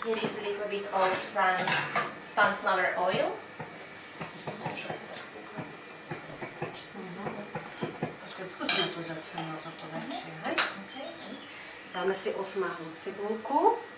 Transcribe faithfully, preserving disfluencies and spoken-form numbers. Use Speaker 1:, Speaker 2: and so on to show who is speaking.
Speaker 1: Here is a little bit of sun, sunflower oil.
Speaker 2: Počkaj, skúsime tu dať celé toto väčšie, hej?
Speaker 1: Okay.
Speaker 2: Dáme si osmáhlú cibulku.